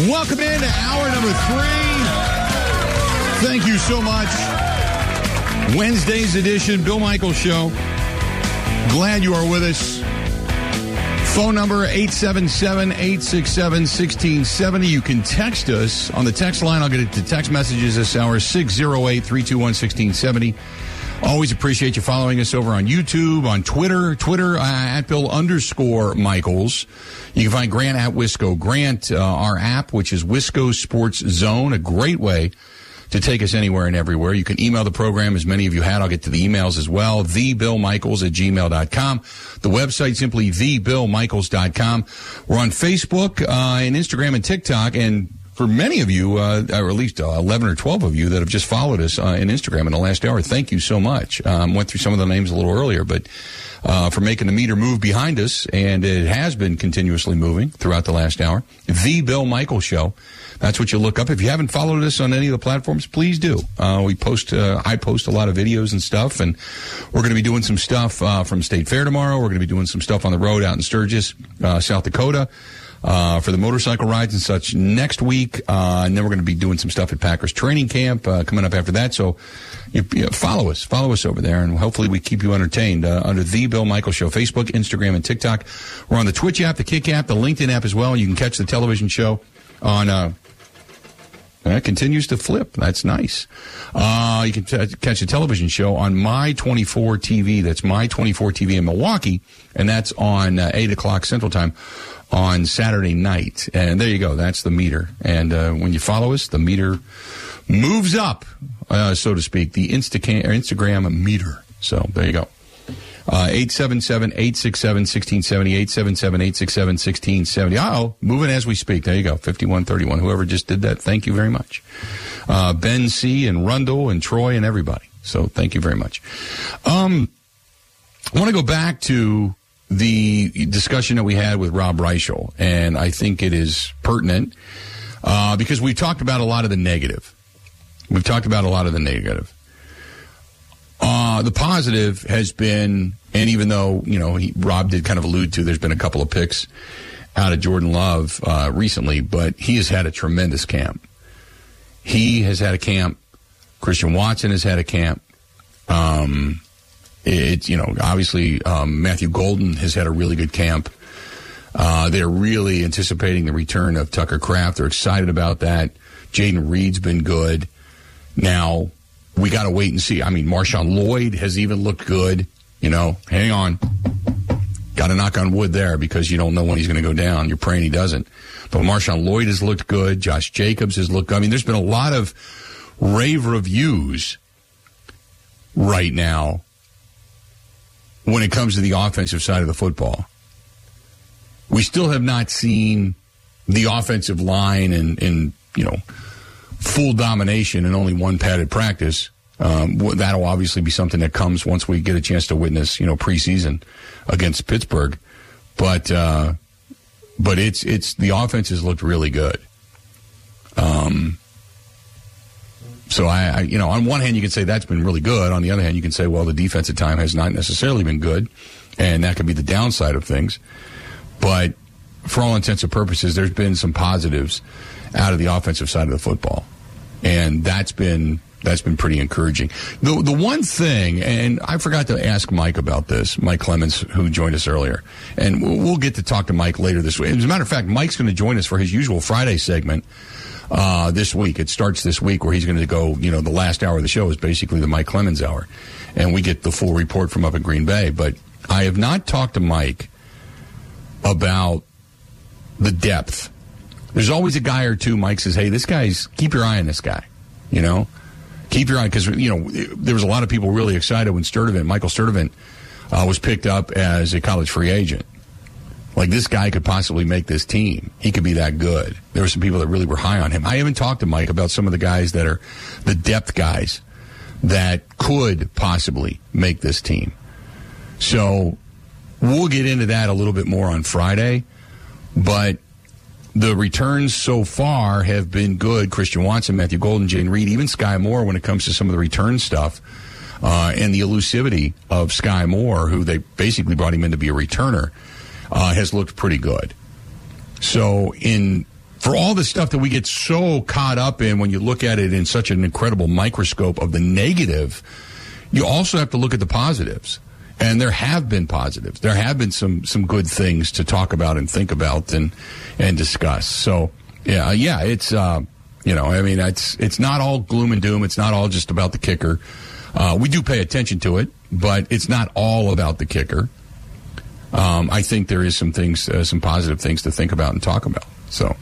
Welcome in to hour number 3. Thank you so much. Wednesday's edition, Bill Michaels Show. Glad you are with us. Phone number 877-867-1670. You can text us on the text line. I'll get it to text messages this hour, 608-321-1670. Always appreciate you following us over on YouTube, on Twitter at Bill_Michaels. You can find Grant at Wisco Grant, our app, which is Wisco Sports Zone, a great way to take us anywhere and everywhere. You can email the program, as many of you had. I'll get to the emails as well. TheBillMichaels@gmail.com. The website, simply TheBillMichaels.com. We're on Facebook and Instagram and TikTok, and for many of you, or at least 11 or 12 of you that have just followed us on Instagram in the last hour, thank you so much. Went through some of the names a little earlier, but for making the meter move behind us, and it has been continuously moving throughout the last hour. The Bill Michaels Show. That's what you look up. If you haven't followed us on any of the platforms, please do. I post a lot of videos and stuff, and we're going to be doing some stuff from State Fair tomorrow. We're going to be doing some stuff on the road out in Sturgis, South Dakota. For the motorcycle rides and such next week. And then we're going to be doing some stuff at Packers training camp coming up after that. So you follow us over there, and hopefully we keep you entertained under The Bill Michaels Show, Facebook, Instagram, and TikTok. We're on the Twitch app, the Kick app, the LinkedIn app as well. You can catch the television show on it continues to flip. That's nice. You can catch a television show on My24 TV. That's My24 TV in Milwaukee, and that's on 8 o'clock Central Time on Saturday night. And there you go. That's the meter. And when you follow us, the meter moves up, so to speak, the Instagram meter. So there you go. 877-867-1670, 877-867-1670. Uh-oh, moving as we speak. There you go, 5131. Whoever just did that, thank you very much. Ben C. and Rundle and Troy and everybody. So thank you very much. I want to go back to the discussion that we had with Rob Reichel, and I think it is pertinent because we've talked about a lot of the negative. The positive has been, and even though, Rob did kind of allude to, there's been a couple of picks out of Jordan Love recently, but he has had a tremendous camp. He has had a camp. Christian Watson has had a camp. Obviously, Matthew Golden has had a really good camp. They're really anticipating the return of Tucker Kraft. They're excited about that. Jaden Reed's been good. Now, we got to wait and see. I mean, Marshawn Lloyd has even looked good. Hang on. Got to knock on wood there because you don't know when he's going to go down. You're praying he doesn't. But Marshawn Lloyd has looked good. Josh Jacobs has looked good. I mean, there's been a lot of rave reviews right now when it comes to the offensive side of the football. We still have not seen the offensive line in full domination and only one padded practice. That'll obviously be something that comes once we get a chance to witness, preseason against Pittsburgh. But it's the offense has looked really good. So I on one hand you can say that's been really good. On the other hand, you can say, well, the defense at time has not necessarily been good, and that could be the downside of things. But for all intents and purposes, there's been some positives out of the offensive side of the football, and that's been pretty encouraging. The one thing, and I forgot to ask Mike about this, Mike Clemens, who joined us earlier, and we'll get to talk to Mike later this week. As a matter of fact, Mike's going to join us for his usual Friday segment this week. It starts this week where he's going to go, the last hour of the show is basically the Mike Clemens hour, and we get the full report from up in Green Bay. But I have not talked to Mike about the depth. There's always a guy or two Mike says, hey, keep your eye on this guy, Keep your eye, because, there was a lot of people really excited when Michael Sturdivant was picked up as a college free agent. Like, this guy could possibly make this team. He could be that good. There were some people that really were high on him. I haven't talked to Mike about some of the guys that are the depth guys that could possibly make this team. So we'll get into that a little bit more on Friday. But the returns so far have been good. Christian Watson, Matthew Golden, Jaden Reed, even Sky Moore when it comes to some of the return stuff. And the elusivity of Sky Moore, who they basically brought him in to be a returner, has looked pretty good. So in for all the stuff that we get so caught up in when you look at it in such an incredible microscope of the negative, you also have to look at the positives. And there have been positives. There have been some good things to talk about and think about and discuss. So, yeah, it's, it's not all gloom and doom. It's not all just about the kicker. We do pay attention to it, but it's not all about the kicker. I think there is some things, some positive things to think about and talk about. So,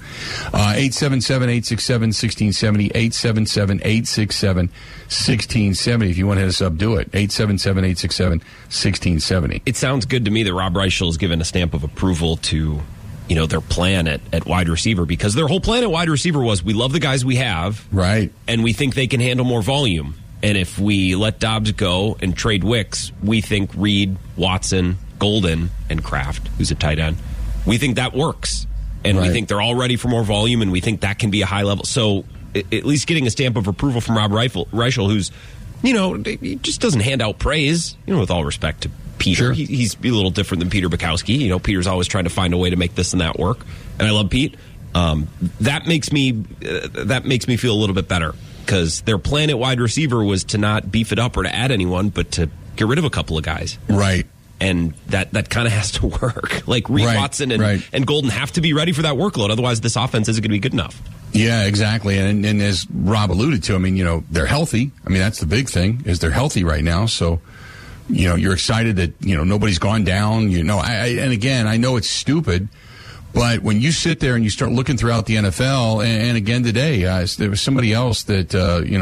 877-867-1670, 877-867-1670. If you want to hit us up, do it. 877-867-1670. It sounds good to me that Rob Reischel has given a stamp of approval to, their plan at wide receiver, because their whole plan at wide receiver was, we love the guys we have. Right. And we think they can handle more volume. And if we let Dobbs go and trade Wicks, we think Reed, Watson, Golden, and Kraft, who's a tight end, we think that works. And we think they're all ready for more volume, and we think that can be a high level. So at least getting a stamp of approval from Rob Reischel, who's, he just doesn't hand out praise, with all respect to Peter. Sure. He's a little different than Peter Bukowski. Peter's always trying to find a way to make this and that work. And I love Pete. That makes me feel a little bit better, because their plan at wide receiver was to not beef it up or to add anyone, but to get rid of a couple of guys. Right. And that kind of has to work. Like Reed, Watson, and Golden have to be ready for that workload. Otherwise, this offense isn't going to be good enough. Yeah, exactly. And as Rob alluded to, they're healthy. That's the big thing, is they're healthy right now. So, you're excited that, nobody's gone down. And again, I know it's stupid, but when you sit there and you start looking throughout the NFL, and again today, there was somebody else that,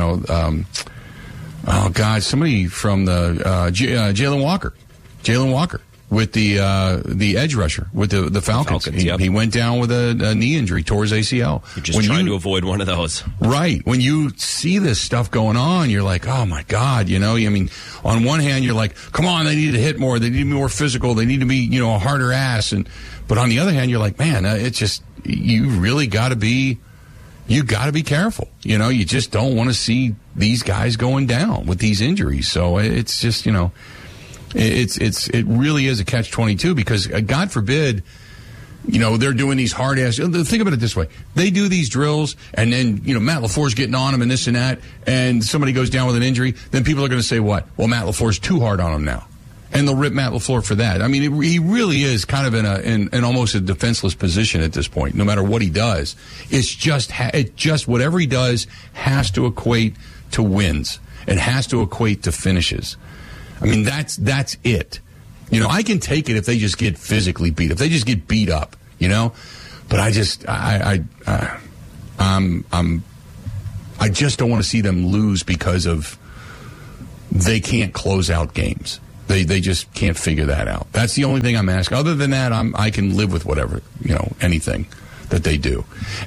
somebody from the Jalen Walker with the edge rusher with the Falcons. He went down with a knee injury, tore his ACL. You're just trying to avoid one of those. Right. When you see this stuff going on, you're like, oh my God, on one hand, you're like, come on, they need to hit more. They need to be more physical. They need to be, a harder ass. But on the other hand, you're like, man, it's just, you really got to be careful. You just don't want to see these guys going down with these injuries. So it's just, it really is a catch-22, because God forbid, they're doing these hard ass. Think about it this way: they do these drills, and then Matt LaFleur's getting on them and this and that, and somebody goes down with an injury. Then people are going to say, "What? Well, Matt LaFleur's too hard on him now," and they'll rip Matt LaFleur for that. He really is kind of in almost a defenseless position at this point. No matter what he does, it's just whatever he does has to equate to wins. It has to equate to finishes. That's it. I can take it if they just get physically beat, if they just get beat up, but I just don't want to see them lose because of they can't close out games. They just can't figure that out. That's the only thing I'm asking. Other than that, I can live with whatever, anything that they do.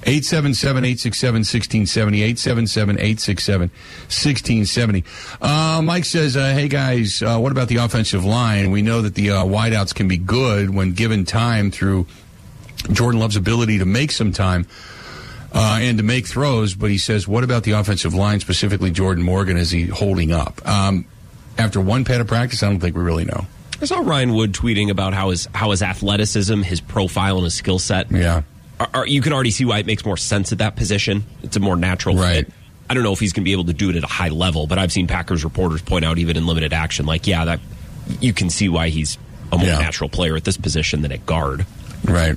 877-867-1670, 877-867-1670. Mike says, hey guys, what about the offensive line? We know that the wideouts can be good when given time through Jordan Love's ability to make some time and to make throws, but he says, what about the offensive line, specifically Jordan Morgan? Is he holding up? After one pad of practice, I don't think we really know. I saw Ryan Wood tweeting about how his athleticism, his profile, and his skill set. Yeah. You can already see why it makes more sense at that position. It's a more natural fit. I don't know if he's going to be able to do it at a high level, but I've seen Packers reporters point out, even in limited action, that you can see why he's a more natural player at this position than at guard. Right.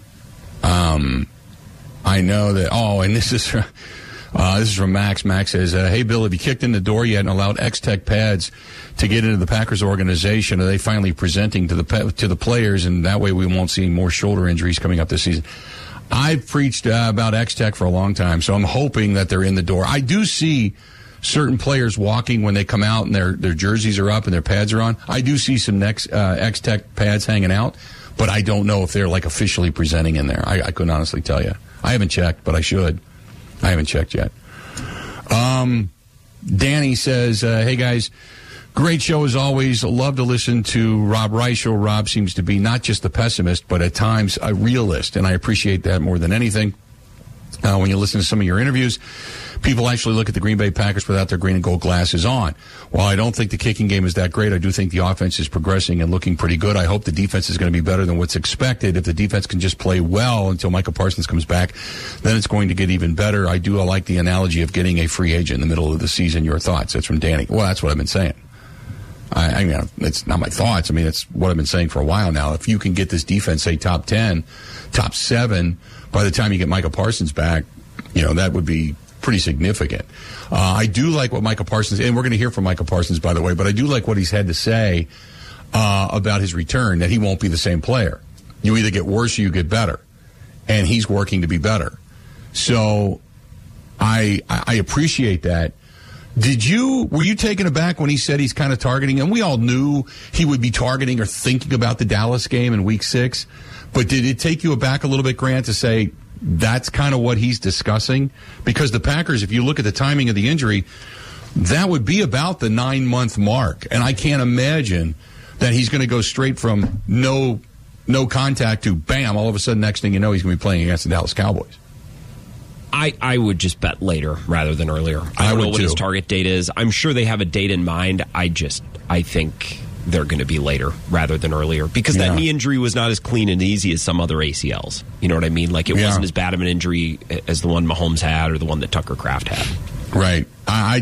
I know that. Oh, and this is from Max. Max says, hey, Bill, have you kicked in the door yet and allowed X-Tech pads to get into the Packers organization? Are they finally presenting to the players, and that way we won't see more shoulder injuries coming up this season? I've preached about X-Tech for a long time, so I'm hoping that they're in the door. I do see certain players walking when they come out and their jerseys are up and their pads are on. I do see some X-Tech pads hanging out, but I don't know if they're officially presenting in there. I couldn't honestly tell you. I haven't checked, but I should. I haven't checked yet. Danny says, hey guys, great show as always. Love to listen to Rob Reischel. Rob seems to be not just a pessimist, but at times a realist, and I appreciate that more than anything. When you listen to some of your interviews, people actually look at the Green Bay Packers without their green and gold glasses on. While I don't think the kicking game is that great, I do think the offense is progressing and looking pretty good. I hope the defense is going to be better than what's expected. If the defense can just play well until Michael Parsons comes back, then it's going to get even better. I like the analogy of getting a free agent in the middle of the season. Your thoughts? That's from Danny. Well, that's what I've been saying. I mean, it's not my thoughts. I mean, it's what I've been saying for a while now. If you can get this defense, say, top 10, top 7, by the time you get Michael Parsons back, that would be pretty significant. I do like what Michael Parsons, and we're going to hear from Michael Parsons, by the way, but I do like what he's had to say about his return, that he won't be the same player. You either get worse or you get better, and he's working to be better. So I appreciate that. Were you taken aback when he said he's kind of targeting, and we all knew he would be targeting or thinking about the Dallas game in week 6, but did it take you aback a little bit, Grant, to say that's kind of what he's discussing? Because the Packers, if you look at the timing of the injury, that would be about the 9-month mark, and I can't imagine that he's going to go straight from no contact to bam, all of a sudden, next thing you know, he's going to be playing against the Dallas Cowboys. I would just bet later rather than earlier. I don't know what his target date is. I'm sure they have a date in mind. I think they're going to be later rather than earlier because that knee injury was not as clean and easy as some other ACLs. You know what I mean? Like it wasn't as bad of an injury as the one Mahomes had or the one that Tucker Kraft had. Right. I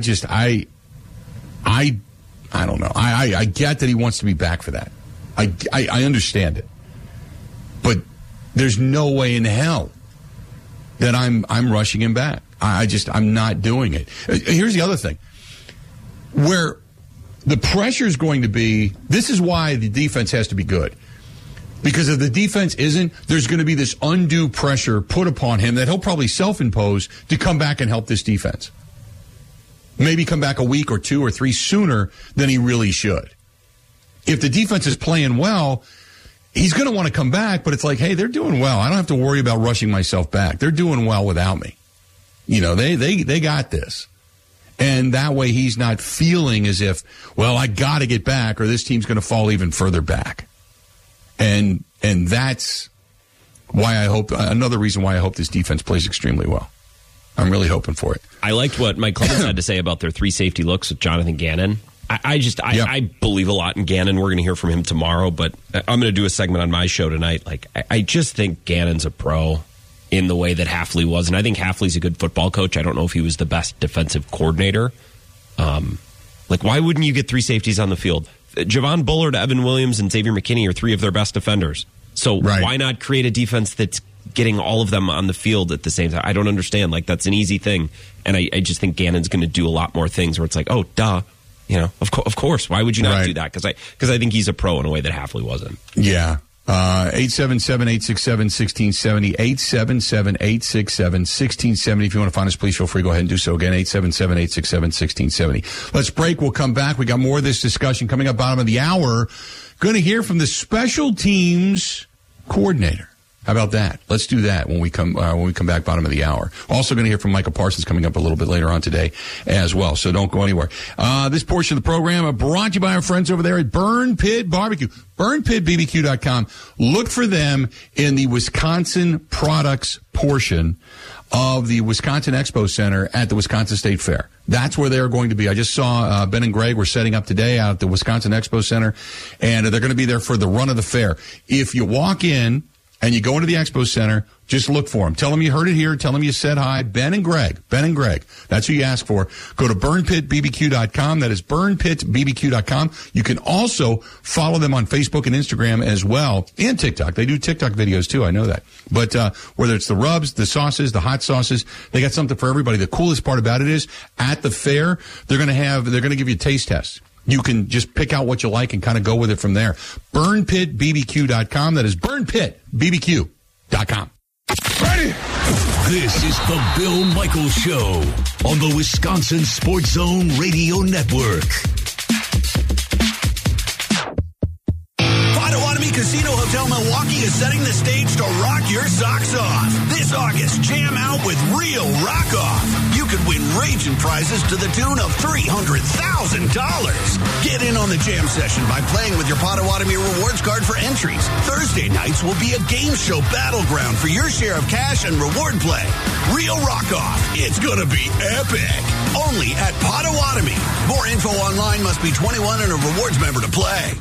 don't know. I get that he wants to be back for that. I understand it. But there's no way in hell that I'm rushing him back. I'm not doing it. Here's the other thing. Where the pressure is going to be, this is why the defense has to be good. Because if the defense isn't, there's going to be this undue pressure put upon him that he'll probably self-impose to come back and help this defense. Maybe come back a week or 2 or 3 sooner than he really should. If the defense is playing well, he's going to want to come back, but it's like, hey, they're doing well. I don't have to worry about rushing myself back. They're doing well without me. They got this. And that way he's not feeling as if, well, I got to get back or this team's going to fall even further back. And that's why another reason why I hope this defense plays extremely well. I'm really hoping for it. I liked what Mike Clemens had to say about their 3 safety looks with Jonathan Gannon. I believe a lot in Gannon. We're going to hear from him tomorrow, but I'm going to do a segment on my show tonight. Like, I just think Gannon's a pro in the way that Hafley was, and I think Hafley's a good football coach. I don't know if he was the best defensive coordinator. Why wouldn't you get 3 safeties on the field? Javon Bullard, Evan Williams, and Xavier McKinney are 3 of their best defenders. So why not create a defense that's getting all of them on the field at the same time? I don't understand. That's an easy thing, and I just think Gannon's going to do a lot more things where it's like, oh, duh. Of course. Why would you not do that? Because I think he's a pro in a way that Hafley wasn't. Yeah. 877-867-1670. 877-867-1670. If you want to find us, please feel free to go ahead and do so again. 877-867-1670. Let's break. We'll come back. We got more of this discussion coming up bottom of the hour. Going to hear from the special teams coordinator. How about that? Let's do that when we come back bottom of the hour. Also going to hear from Michael Parsons coming up a little bit later on today as well. So don't go anywhere. This portion of the program brought to you by our friends over there at Burn Pit Barbecue. BurnPitBBQ.com. Look for them in the Wisconsin products portion of the Wisconsin Expo Center at the Wisconsin State Fair. That's where they're going to be. I just saw Ben and Greg were setting up today out at the Wisconsin Expo Center, and they're going to be there for the run of the fair. If you walk in and you go into the Expo Center, just look for them. Tell them you heard it here. Tell them you said hi. Ben and Greg. That's who you ask for. Go to burnpitbbq.com. That is burnpitbbq.com. You can also follow them on Facebook and Instagram as well, and TikTok. They do TikTok videos too. I know that. But whether it's the rubs, the sauces, the hot sauces, they got something for everybody. The coolest part about it is at the fair, they're going to give you a taste test. You can just pick out what you like and kind of go with it from there. BurnPitBBQ.com. That is BurnPitBBQ.com. Ready? This is the Bill Michaels Show on the Wisconsin Sports Zone Radio Network. Potawatomi Casino Hotel Milwaukee is setting the stage to rock your socks off. This August, jam out with real rock off. You could win raging prizes to the tune of $300,000. Get in on the jam session by playing with your Potawatomi rewards card for entries. Thursday nights will be a game show battleground for your share of cash and reward play. Real rock-off. It's going to be epic. Only at Potawatomi. More info online. Must be 21 and a rewards member to play.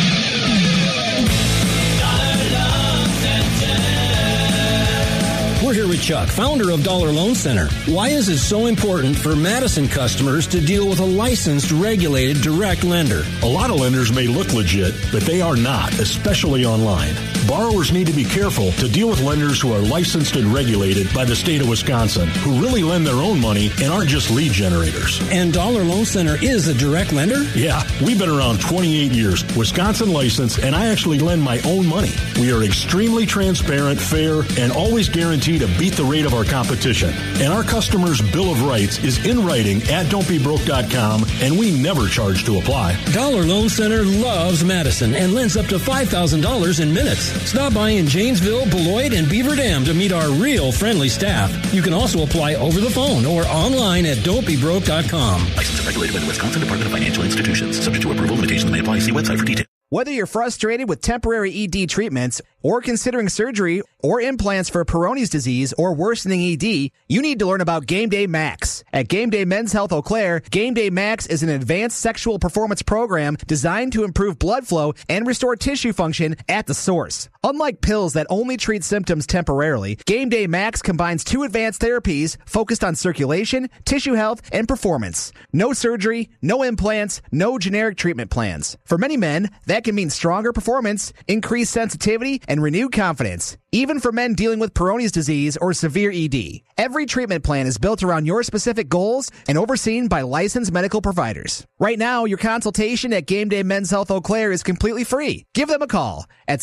We're here with Chuck, founder of Dollar Loan Center. Why is it so important for Madison customers to deal with a licensed, regulated, direct lender? A lot of lenders may look legit, but they are not, especially online. Borrowers need to be careful to deal with lenders who are licensed and regulated by the state of Wisconsin, who really lend their own money and aren't just lead generators. And Dollar Loan Center is a direct lender? Yeah, we've been around 28 years, Wisconsin licensed, and I actually lend my own money. We are extremely transparent, fair, and always guarantee to beat the rate of our competition. And our customers' Bill of Rights is in writing at don'tbebroke.com, and we never charge to apply. Dollar Loan Center loves Madison and lends up to $5,000 in minutes. Stop by in Janesville, Beloit, and Beaver Dam to meet our real friendly staff. You can also apply over the phone or online at don'tbebroke.com. Licensed and regulated by the Wisconsin Department of Financial Institutions. Subject to approval, limitations may apply. See website for details. Whether you're frustrated with temporary ED treatments or considering surgery or implants for Peyronie's disease or worsening ED, you need to learn about Game Day Max. At Game Day Men's Health Eau Claire, Game Day Max is an advanced sexual performance program designed to improve blood flow and restore tissue function at the source. Unlike pills that only treat symptoms temporarily, Game Day Max combines two advanced therapies focused on circulation, tissue health, and performance. No surgery, no implants, no generic treatment plans. For many men, that can mean stronger performance, increased sensitivity, and renewed confidence, even for men dealing with Peyronie's disease or severe ED. Every treatment plan is built around your specific goals and overseen by licensed medical providers. Right now, your consultation at Game Day Men's Health Eau Claire is completely free. Give them a call at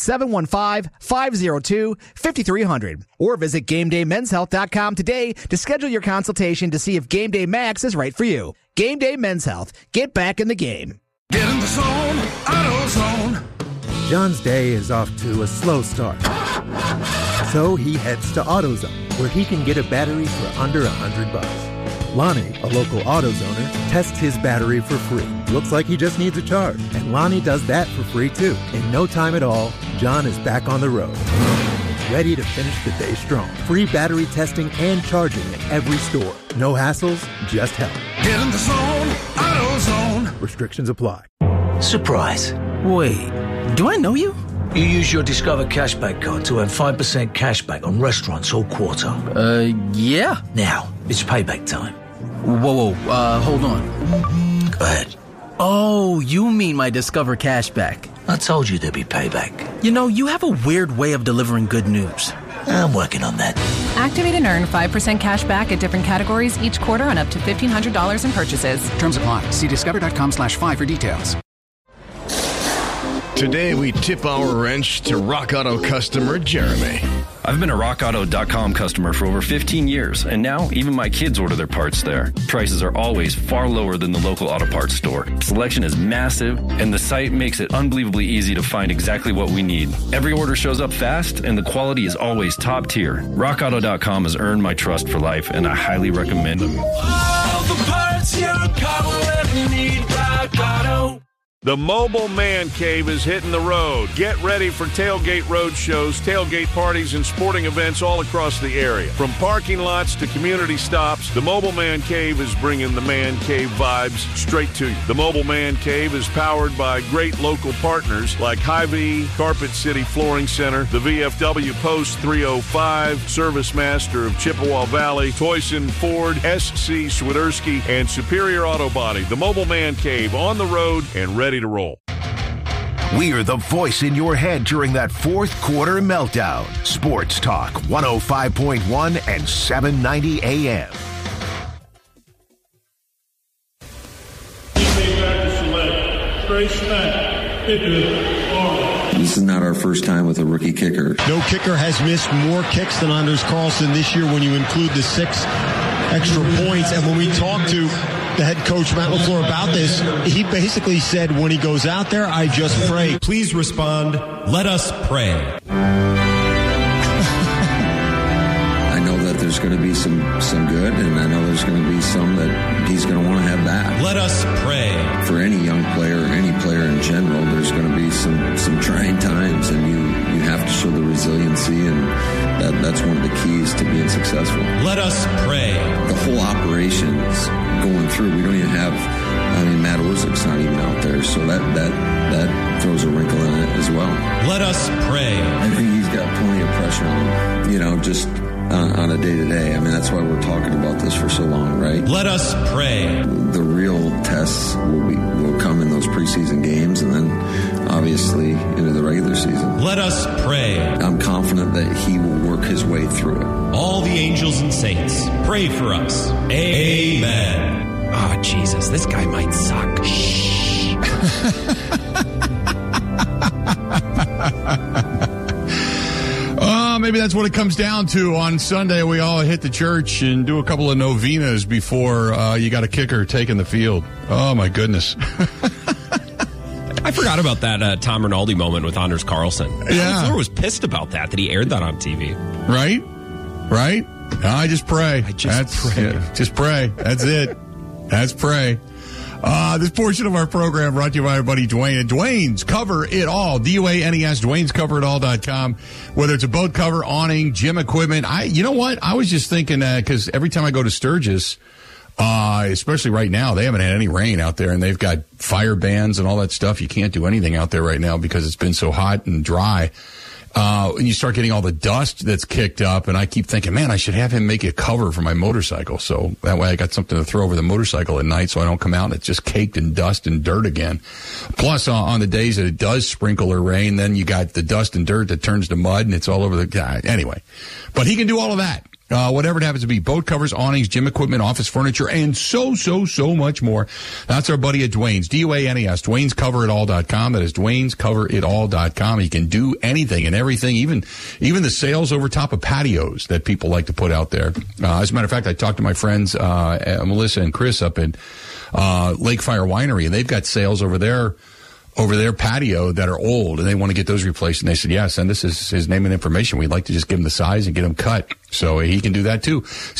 715-502-5300 or visit GameDayMen'sHealth.com today to schedule your consultation to see if Game Day Max is right for you. Game Day Men's Health. Get back in the game. Get in the zone, AutoZone. John's day is off to a slow start. So he heads to AutoZone, where he can get a battery for under $100. Lonnie, a local AutoZoner, tests his battery for free. Looks like he just needs a charge, and Lonnie does that for free too. In no time at all, John is back on the road, ready to finish the day strong. Free battery testing and charging at every store. No hassles, just help. Get in the zone, AutoZone. Restrictions apply. Surprise. Wait, do I know you? You use your Discover Cashback card to earn 5% cashback on restaurants all quarter. Yeah. Now, it's payback time. Whoa, hold on. Go ahead. Oh, you mean my Discover Cashback. I told you there'd be payback. You know, you have a weird way of delivering good news. I'm working on that. Activate and earn 5% cash back at different categories each quarter on up to $1,500 in purchases. Terms apply. See discover.com/5 for details. Today, we tip our wrench to Rock Auto customer Jeremy. I've been a RockAuto.com customer for over 15 years, and now even my kids order their parts there. Prices are always far lower than the local auto parts store. Selection is massive, and the site makes it unbelievably easy to find exactly what we need. Every order shows up fast, and the quality is always top tier. RockAuto.com has earned my trust for life, and I highly recommend them. All the parts your car will ever need, Rock Auto. The Mobile Man Cave is hitting the road. Get ready for tailgate road shows, tailgate parties, and sporting events all across the area. From parking lots to community stops, the Mobile Man Cave is bringing the Man Cave vibes straight to you. The Mobile Man Cave is powered by great local partners like Hy-Vee, Carpet City Flooring Center, the VFW Post 305, Service Master of Chippewa Valley, Toyson Ford, SC Swiderski, and Superior Auto Body. The Mobile Man Cave on the road and ready to roll. We are the voice in your head during that fourth quarter meltdown. Sports Talk 105.1 and 790 AM. This is not our first time with a rookie kicker. No kicker has missed more kicks than Anders Carlson this year when you include the 6 extra points. And when we talked to the head coach, Matt LaFleur, about this, he basically said, when he goes out there, I just pray. Please respond, let us pray. I know that there's going to be some good, and I know there's going to be some that he's going to want to have back. Let us pray. For any young player, or any player in general, there's going to be some trying times, and you have to show the resiliency, and that's one of the keys to being successful. Let us pray. The whole operation's going through. We don't even have, Matt Orzech's not even out there, so that throws a wrinkle in it as well. Let us pray. I think he's got plenty of pressure on him, just on a day-to-day. That's why we're talking about this for so long, right? Let us pray. The real tests will come in those preseason games, and then obviously into the regular season. Let us pray. I'm confident that he will work his way through it. All the angels and saints, pray for us. Amen. Oh, Jesus, this guy might suck. Shh. Maybe that's what it comes down to. On Sunday, we all hit the church and do a couple of novenas before you got a kicker taking the field. Oh, my goodness. I forgot about that Tom Rinaldi moment with Anders Carlson. Yeah. LaFleur was pissed about that he aired that on TV. Right? I just pray. Pray. Just pray. That's it. That's pray. This portion of our program brought to you by our buddy Dwayne. And Dwayne's Cover It All. DUANES, Dwayne'sCoverItAll.com. Whether it's a boat cover, awning, gym equipment. You know what? I was just thinking that because every time I go to Sturgis, especially right now, they haven't had any rain out there, and they've got fire bans and all that stuff. You can't do anything out there right now because it's been so hot and dry. And you start getting all the dust that's kicked up, and I keep thinking, man, I should have him make a cover for my motorcycle. So that way I got something to throw over the motorcycle at night so I don't come out and it's just caked in dust and dirt again. Plus, on the days that it does sprinkle or rain, then you got the dust and dirt that turns to mud, and it's all over the... Anyway, but he can do all of that. Whatever it happens to be, boat covers, awnings, gym equipment, office furniture, and so much more. That's our buddy at Dwayne's, DUANES, Dwayne'sCoverItAll.com. That is Dwayne'sCoverItAll.com. He can do anything and everything, even the sails over top of patios that people like to put out there. As a matter of fact, I talked to my friends, Melissa and Chris up in Lake Fire Winery, and they've got sails over their patio that are old, and they want to get those replaced. And they said, yeah, send us his name and information. We'd like to just give him the size and get him cut. So he can do that too.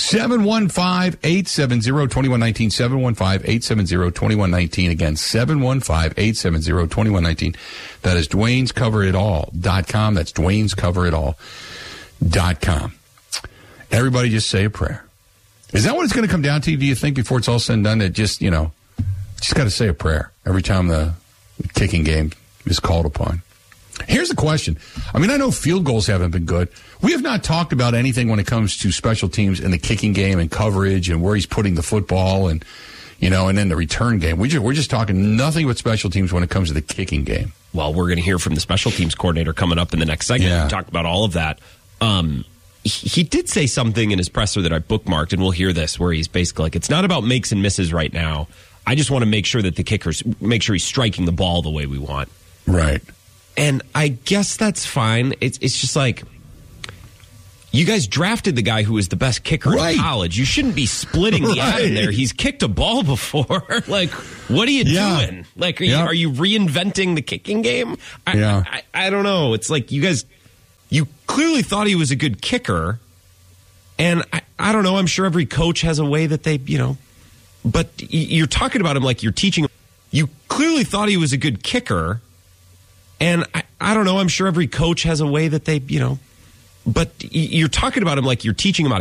715-870-2119, 715-870-2119. Again, 715-870-2119. That is Dwayne'sCoverItAll.com. That's Dwayne'sCoverItAll.com. Everybody just say a prayer. Is that what it's going to come down to, do you think, before it's all said and done? That just got to say a prayer every time the kicking game is called upon. Here's the question. I know field goals haven't been good. We have not talked about anything when it comes to special teams in the kicking game and coverage and where he's putting the football and then the return game. We're just talking nothing but special teams when it comes to the kicking game. Well, we're going to hear from the special teams coordinator coming up in the next segment. Yeah. We talk about all of that. He did say something in his presser that I bookmarked, and we'll hear this, where he's basically like, it's not about makes and misses right now. I just want to make sure that the kickers, make sure he's striking the ball the way we want. Right. And I guess that's fine. It's just like, you guys drafted the guy who was the best kicker in college. You shouldn't be splitting the atom there. He's kicked a ball before. Like, what are you doing? Like, are you reinventing the kicking game? I don't know. It's like, you clearly thought he was a good kicker. And I don't know. I'm sure every coach has a way that they, but you're talking about him like you're teaching him. You clearly thought he was a good kicker. And I don't know. I'm sure every coach has a way that they, but you're talking about him like you're teaching him how to